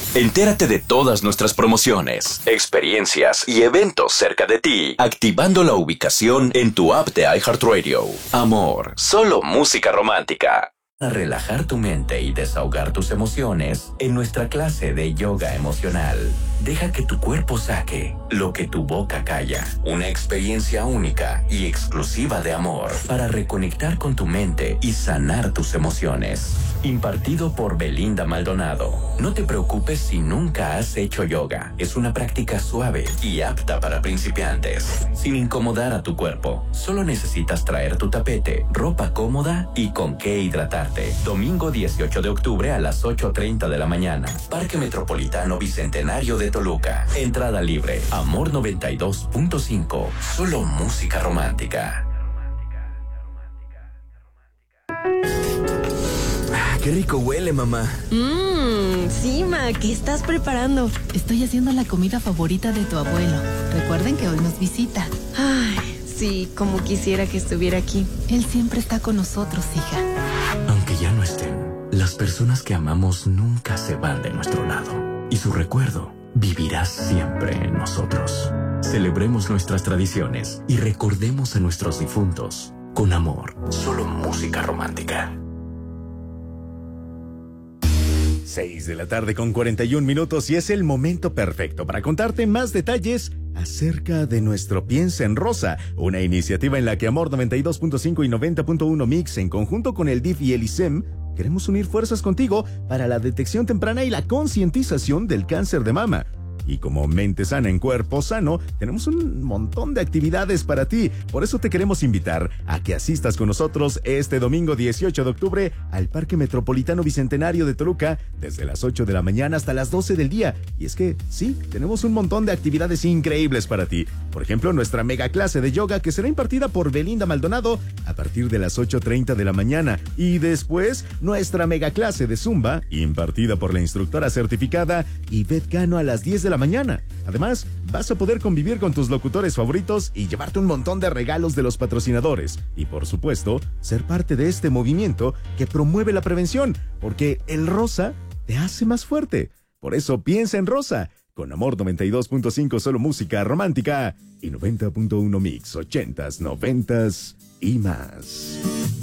Entérate de todas nuestras promociones, experiencias y eventos cerca de ti, activando la ubicación en tu app de iHeartRadio. Amor, solo música romántica. A relajar tu mente y desahogar tus emociones en nuestra clase de yoga emocional. Deja que tu cuerpo saque lo que tu boca calla. Una experiencia única y exclusiva de amor para reconectar con tu mente y sanar tus emociones. Impartido por Belinda Maldonado. No te preocupes si nunca has hecho yoga. Es una práctica suave y apta para principiantes. Sin incomodar a tu cuerpo. Solo necesitas traer tu tapete, ropa cómoda y con qué hidratarte. Domingo 18 de octubre a las 8:30 de la mañana. Parque Metropolitano Bicentenario de Toluca. Entrada libre. Amor 92.5. Solo música romántica. ¡Qué rico huele, mamá! Sí, ma, ¿qué estás preparando? Estoy haciendo la comida favorita de tu abuelo. Recuerden que hoy nos visita. Ay, sí, como quisiera que estuviera aquí. Él siempre está con nosotros, hija. Aunque ya no estén, las personas que amamos nunca se van de nuestro lado. Y su recuerdo vivirá siempre en nosotros. Celebremos nuestras tradiciones y recordemos a nuestros difuntos con amor. Solo música romántica. 6 de la tarde con 41 minutos y es el momento perfecto para contarte más detalles acerca de nuestro Piensa en Rosa, una iniciativa en la que Amor 92.5 y 90.1 Mix, en conjunto con el DIF y el ISEM, queremos unir fuerzas contigo para la detección temprana y la concientización del cáncer de mama. Y como mente sana en cuerpo sano, tenemos un montón de actividades para ti. Por eso te queremos invitar a que asistas con nosotros este domingo 18 de octubre al Parque Metropolitano Bicentenario de Toluca desde las 8 de la mañana hasta las 12 del día. Y es que, sí, tenemos un montón de actividades increíbles para ti. Por ejemplo, nuestra mega clase de yoga que será impartida por Belinda Maldonado a partir de las 8:30 de la mañana. Y después, nuestra mega clase de Zumba impartida por la instructora certificada Ivette Cano a las 10 de la mañana. Además, vas a poder convivir con tus locutores favoritos y llevarte un montón de regalos de los patrocinadores. Y por supuesto, ser parte de este movimiento que promueve la prevención, porque el rosa te hace más fuerte. Por eso piensa en rosa. Con Amor 92.5 solo música romántica y 90.1 Mix 80s, 90s y más.